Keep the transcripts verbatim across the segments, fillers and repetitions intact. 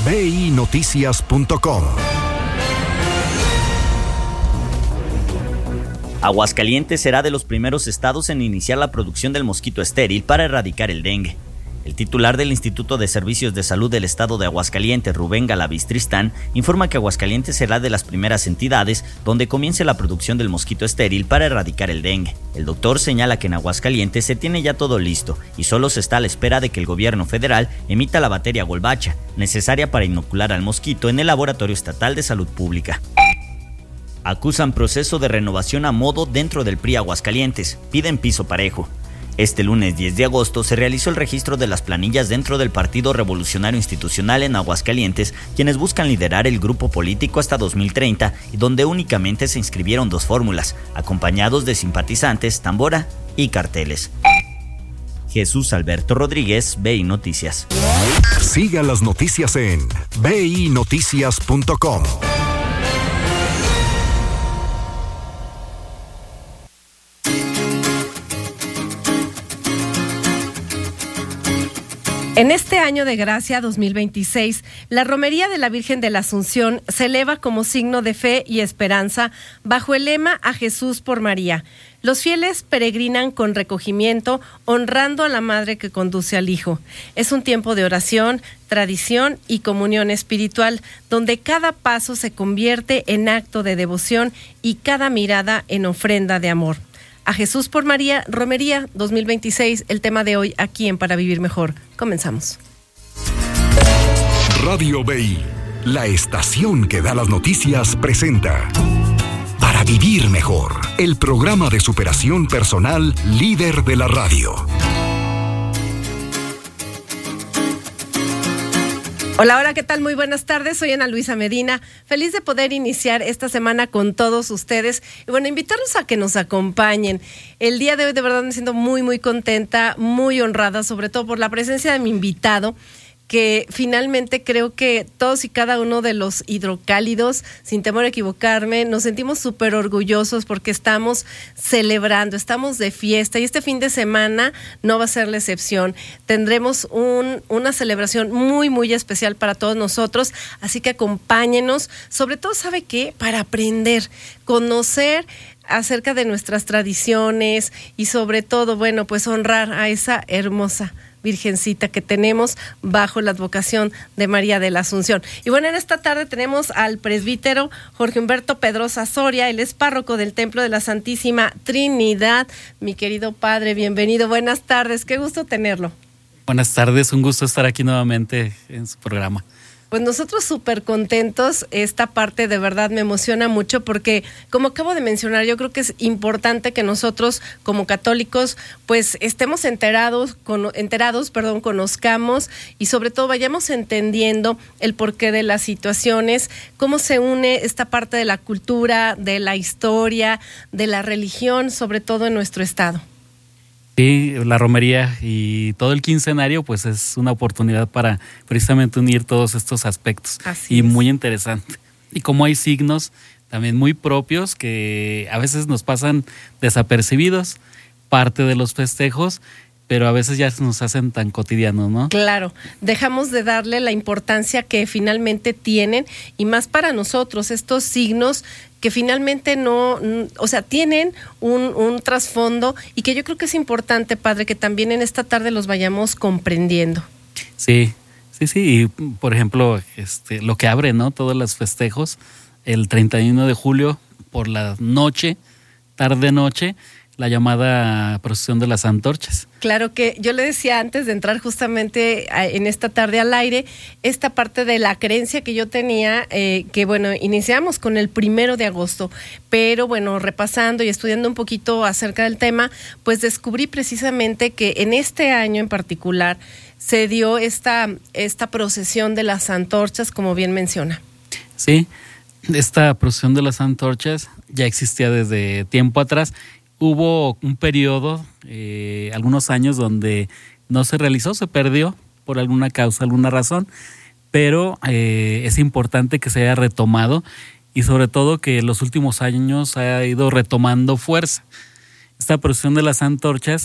b i noticias punto com. Aguascalientes será de los primeros estados en iniciar la producción del mosquito estéril para erradicar el dengue. El titular del Instituto de Servicios de Salud del Estado de Aguascalientes, Rubén Galaviz Tristán, informa que Aguascalientes será de las primeras entidades donde comience la producción del mosquito estéril para erradicar el dengue. El doctor señala que en Aguascalientes se tiene ya todo listo y solo se está a la espera de que el gobierno federal emita la batería Golbacha, necesaria para inocular al mosquito en el Laboratorio Estatal de Salud Pública. Acusan proceso de renovación a modo dentro del P R I Aguascalientes, piden piso parejo. Este lunes diez de agosto se realizó el registro de las planillas dentro del Partido Revolucionario Institucional en Aguascalientes, quienes buscan liderar el grupo político hasta dos mil treinta y donde únicamente se inscribieron dos fórmulas, acompañados de simpatizantes, tambora y carteles. Jesús Alberto Rodríguez, B I Noticias. Siga las noticias en b i noticias punto com. En este año de gracia dos mil veintiséis, la Romería de la Virgen de la Asunción se eleva como signo de fe y esperanza bajo el lema A Jesús por María. Los fieles peregrinan con recogimiento, honrando a la Madre que conduce al Hijo. Es un tiempo de oración, tradición y comunión espiritual, donde cada paso se convierte en acto de devoción y cada mirada en ofrenda de amor. A Jesús por María, Romería dos mil veintiséis, el tema de hoy aquí en Para Vivir Mejor. Comenzamos. Radio B I, la estación que da las noticias, presenta Para Vivir Mejor, el programa de superación personal líder de la radio. Hola, hola, ¿qué tal? Muy buenas tardes, soy Ana Luisa Medina, feliz de poder iniciar esta semana con todos ustedes y bueno, invitarlos a que nos acompañen. El día de hoy de verdad me siento muy, muy contenta, muy honrada, sobre todo por la presencia de mi invitado, que finalmente creo que todos y cada uno de los hidrocálidos, sin temor a equivocarme, nos sentimos súper orgullosos porque estamos celebrando, estamos de fiesta y este fin de semana no va a ser la excepción. Tendremos un, una celebración muy, muy especial para todos nosotros, así que acompáñenos, sobre todo, ¿sabe qué? Para aprender, conocer acerca de nuestras tradiciones y sobre todo, bueno, pues honrar a esa hermosa Virgencita que tenemos bajo la advocación de María de la Asunción. Y bueno, en esta tarde tenemos al presbítero Jorge Humberto Pedrosa Soria, él es párroco del Templo de la Santísima Trinidad. Mi querido padre, bienvenido, buenas tardes, qué gusto tenerlo. Buenas tardes, un gusto estar aquí nuevamente en su programa. Pues nosotros súper contentos, esta parte de verdad me emociona mucho porque, como acabo de mencionar, yo creo que es importante que nosotros como católicos pues estemos enterados, con, enterados, perdón, conozcamos y sobre todo vayamos entendiendo el porqué de las situaciones, cómo se une esta parte de la cultura, de la historia, de la religión, sobre todo en nuestro estado. Sí, la romería y todo el quincenario pues es una oportunidad para precisamente unir todos estos aspectos. Así y es. Muy interesante. Y como hay signos también muy propios que a veces nos pasan desapercibidos, parte de los festejos, pero a veces ya nos hacen tan cotidianos, ¿no? Claro, dejamos de darle la importancia que finalmente tienen y más para nosotros, estos signos que finalmente no, o sea, tienen un, un trasfondo y que yo creo que es importante, padre, que también en esta tarde los vayamos comprendiendo. Sí, sí, sí, y por ejemplo, este, lo que abre, ¿no? Todos los festejos, el treinta y uno de julio por la noche, tarde-noche, la llamada procesión de las antorchas. Claro que yo le decía antes de entrar justamente a, en esta tarde al aire, esta parte de la creencia que yo tenía, eh, que bueno, iniciamos con el primero de agosto, pero bueno, repasando y estudiando un poquito acerca del tema, pues descubrí precisamente que en este año en particular se dio esta, esta procesión de las antorchas, como bien menciona. Sí, esta procesión de las antorchas ya existía desde tiempo atrás. Hubo un periodo, eh, algunos años, donde no se realizó, se perdió por alguna causa, alguna razón, pero eh, es importante que se haya retomado y sobre todo que en los últimos años ha ido retomando fuerza. Esta procesión de las antorchas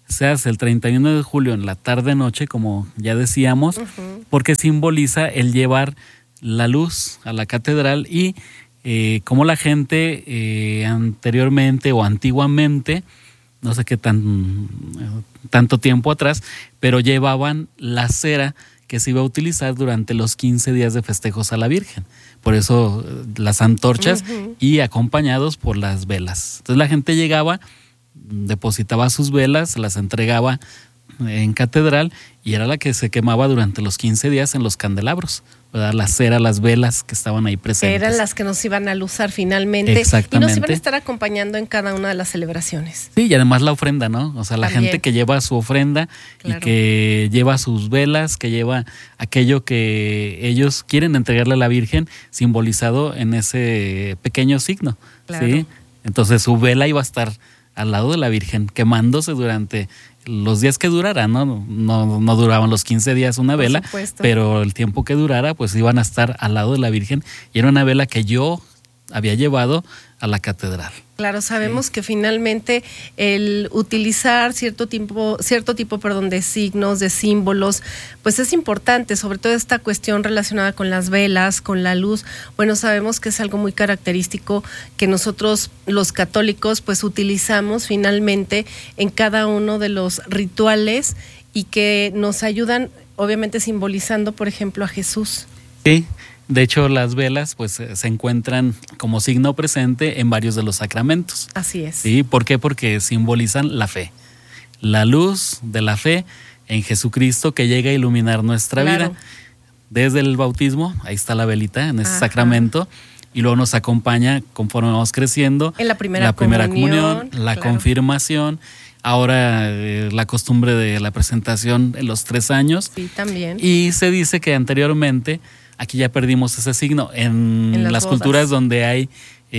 se hace el treinta y uno de julio en la tarde-noche, como ya decíamos, uh-huh. porque simboliza el llevar la luz a la catedral y eh, como la gente eh, anteriormente o antiguamente, no sé qué tan tanto tiempo atrás, pero llevaban la cera que se iba a utilizar durante los quince días de festejos a la Virgen. Por eso las antorchas uh-huh. y acompañados por las velas. Entonces la gente llegaba, depositaba sus velas, las entregaba en catedral y era la que se quemaba durante los quince días en los candelabros, ¿verdad? La cera, las velas que estaban ahí presentes. Eran las que nos iban a luzar finalmente. Exactamente. Y nos iban a estar acompañando en cada una de las celebraciones. Sí, y además la ofrenda, ¿no? O sea, la También. gente que lleva su ofrenda claro. y que lleva sus velas, que lleva aquello que ellos quieren entregarle a la Virgen, simbolizado en ese pequeño signo. Claro. ¿Sí? Entonces su vela iba a estar al lado de la Virgen, quemándose durante los días que durara, ¿no? No, no duraban los quince días una vela, pero el tiempo que durara, pues iban a estar al lado de la Virgen y era una vela que yo había llevado a la catedral. Claro, sabemos sí. que finalmente el utilizar cierto tipo, cierto tipo, perdón, de signos, de símbolos, pues es importante, sobre todo esta cuestión relacionada con las velas, con la luz. Bueno, sabemos que es algo muy característico que nosotros los católicos pues utilizamos finalmente en cada uno de los rituales y que nos ayudan, obviamente simbolizando, por ejemplo, a Jesús. Sí. De hecho, las velas pues se encuentran como signo presente en varios de los sacramentos. Así es. ¿Sí? ¿Por qué? Porque simbolizan la fe. La luz de la fe en Jesucristo que llega a iluminar nuestra claro. vida. Desde el bautismo, ahí está la velita en ese Ajá. sacramento, y luego nos acompaña conforme vamos creciendo. En la primera, la primera comunión, comunión, la claro. confirmación, ahora eh, la costumbre de la presentación en los tres años. Sí, también. Y se dice que anteriormente... Aquí ya perdimos ese signo. En, en las, las culturas donde hay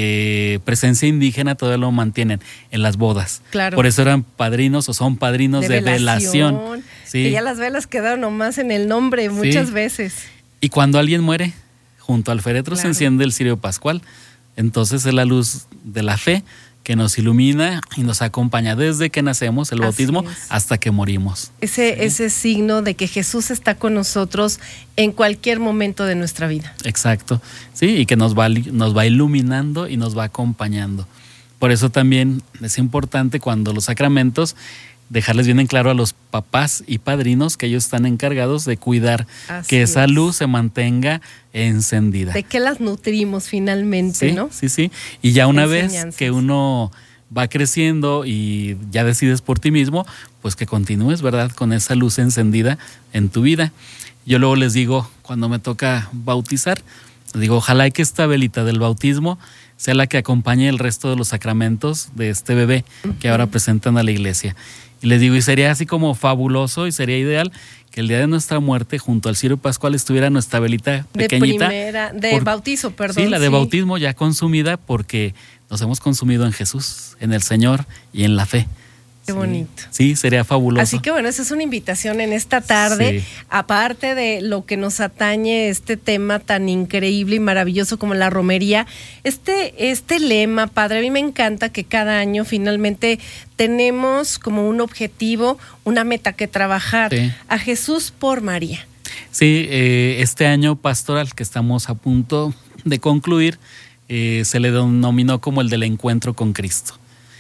eh, presencia indígena todavía lo mantienen en las bodas. Claro. Por eso eran padrinos o son padrinos de, de velación. velación. Sí. Que ya las velas quedaron nomás en el nombre muchas sí. veces. Y cuando alguien muere, junto al féretro claro. se enciende el cirio pascual. Entonces es la luz de la fe que nos ilumina y nos acompaña desde que nacemos, el bautismo, hasta que morimos. Ese, sí. ese signo de que Jesús está con nosotros en cualquier momento de nuestra vida. Exacto, sí, y que nos va, nos va iluminando y nos va acompañando. Por eso también es importante cuando los sacramentos, dejarles bien en claro a los papás y padrinos que ellos están encargados de cuidar Así que esa es. luz se mantenga encendida. De que las nutrimos finalmente, sí, ¿no? Sí, sí. Y ya una vez que uno va creciendo y ya decides por ti mismo, pues que continúes, ¿verdad? Con esa luz encendida en tu vida. Yo luego les digo, cuando me toca bautizar, digo, ojalá que esta velita del bautismo sea la que acompañe el resto de los sacramentos de este bebé que ahora presentan a la iglesia. Y les digo, y sería así como fabuloso y sería ideal que el día de nuestra muerte, junto al cirio pascual, estuviera nuestra velita pequeñita. De primera, de por, bautizo, perdón. Sí, la de sí. bautismo ya consumida porque nos hemos consumido en Jesús, en el Señor y en la fe. Qué bonito. Sí, sería fabuloso. Así que bueno, esa es una invitación en esta tarde, sí. aparte de lo que nos atañe este tema tan increíble y maravilloso como la romería, este, este lema, padre, a mí me encanta que cada año finalmente tenemos como un objetivo, una meta que trabajar, sí. a Jesús por María. Sí, eh, este año pastoral que estamos a punto de concluir, eh, se le denominó como el del encuentro con Cristo.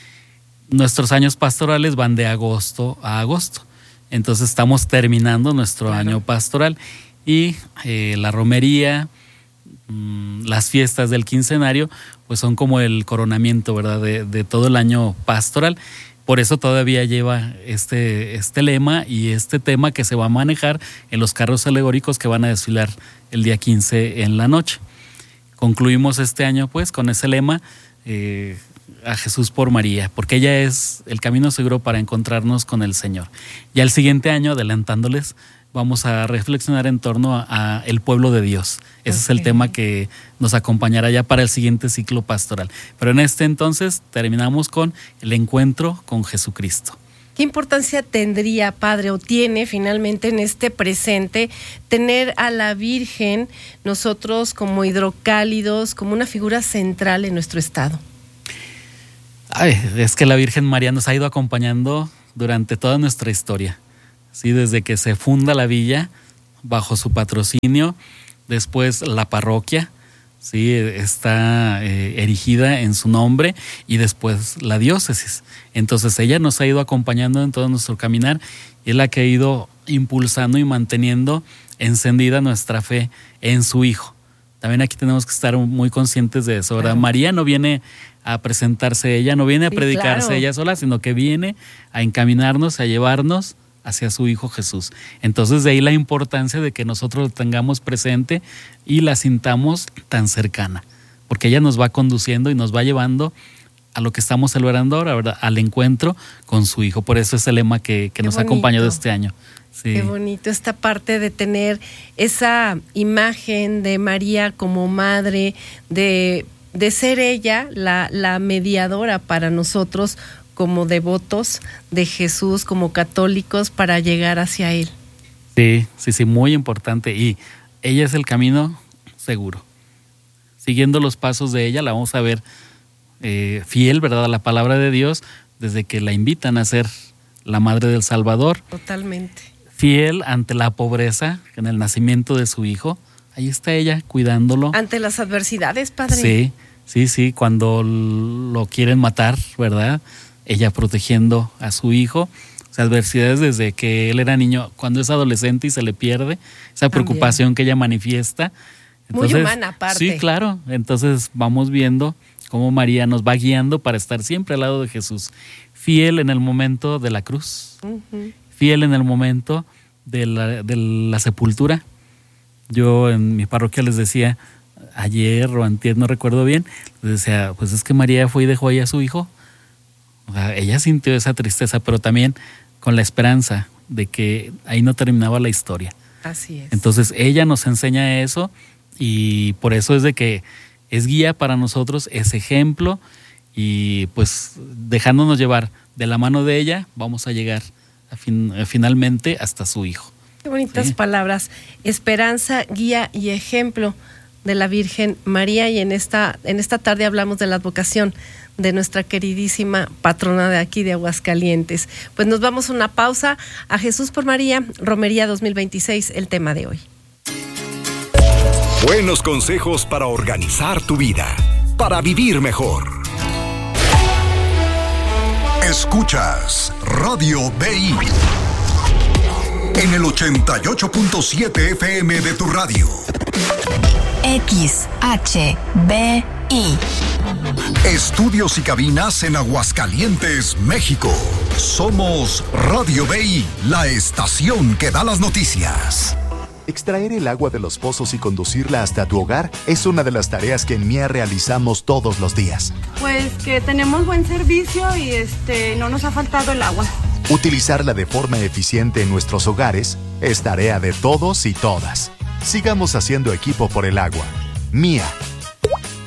Nuestros años pastorales van de agosto a agosto, entonces estamos terminando nuestro claro. año pastoral y eh, la romería, mmm, las fiestas del quincenario, pues son como el coronamiento, ¿verdad?, de, de todo el año pastoral. Por eso todavía lleva este, este lema y este tema que se va a manejar en los carros alegóricos que van a desfilar el día quince en la noche. Concluimos este año pues con ese lema, eh, a Jesús por María, porque ella es el camino seguro para encontrarnos con el Señor. Y al siguiente año, adelantándoles, vamos a reflexionar en torno a, a el pueblo de Dios. Ese okay. es el tema que nos acompañará ya para el siguiente ciclo pastoral. Pero en este entonces terminamos con el encuentro con Jesucristo. ¿Qué importancia tendría, padre, o tiene finalmente en este presente tener a la Virgen nosotros como hidrocálidos, como una figura central en nuestro estado? Ay, es que la Virgen María nos ha ido acompañando durante toda nuestra historia. Sí, desde que se funda la villa bajo su patrocinio, después la parroquia, sí, está eh, erigida en su nombre, y después la diócesis. Entonces ella nos ha ido acompañando en todo nuestro caminar y es la que ha ido impulsando y manteniendo encendida nuestra fe en su Hijo. También aquí tenemos que estar muy conscientes de eso, ¿verdad? Claro. María no viene a presentarse ella, no viene a sí, predicarse claro. ella sola, sino que viene a encaminarnos, a llevarnos hacia su Hijo Jesús. Entonces de ahí la importancia de que nosotros lo tengamos presente y la sintamos tan cercana, porque ella nos va conduciendo y nos va llevando a lo que estamos celebrando ahora, ¿verdad? Al encuentro con su Hijo. Por eso es el lema que, que nos ha acompañado este año. Sí. Qué bonito esta parte de tener esa imagen de María como madre, de, de ser ella la, la mediadora para nosotros como devotos de Jesús, como católicos, para llegar hacia Él. Sí, sí, sí, muy importante. Y ella es el camino seguro. Siguiendo los pasos de ella, la vamos a ver eh, fiel, ¿verdad?, a la palabra de Dios, desde que la invitan a ser la madre del Salvador. Totalmente. Fiel ante la pobreza, en el nacimiento de su hijo. Ahí está ella, cuidándolo. Ante las adversidades, padre. Sí, sí, sí, cuando lo quieren matar, ¿verdad?, ella protegiendo a su hijo. O sea, adversidades desde que él era niño, cuando es adolescente y se le pierde, esa preocupación también que ella manifiesta. Entonces, muy humana aparte. Sí, claro. Entonces vamos viendo cómo María nos va guiando para estar siempre al lado de Jesús. Fiel en el momento de la cruz. Uh-huh. Fiel en el momento de la, de la sepultura. Yo en mi parroquia les decía, ayer o antier, no recuerdo bien, les decía, pues es que María fue y dejó ahí a su hijo. O sea, ella sintió esa tristeza, pero también con la esperanza de que ahí no terminaba la historia. Así es. Entonces ella nos enseña eso, y por eso es de que es guía para nosotros, es ejemplo, y pues dejándonos llevar de la mano de ella, vamos a llegar a fin, a finalmente hasta su hijo. Qué bonitas sí. palabras. Esperanza, guía y ejemplo de la Virgen María, y en esta, en esta tarde hablamos de la advocación de nuestra queridísima patrona de aquí de Aguascalientes. Pues nos vamos a una pausa. A Jesús por María, Romería dos mil veintiséis, el tema de hoy. Buenos consejos para organizar tu vida, para vivir mejor. Escuchas Radio B I en el ochenta y ocho punto siete F M de tu radio. X H B I. Estudios y cabinas en Aguascalientes, México. Somos Radio B I, la estación que da las noticias. Extraer el agua de los pozos y conducirla hasta tu hogar es una de las tareas que en M I A realizamos todos los días. Pues que tenemos buen servicio y este no nos ha faltado el agua. Utilizarla de forma eficiente en nuestros hogares es tarea de todos y todas. Sigamos haciendo equipo por el agua. M I A,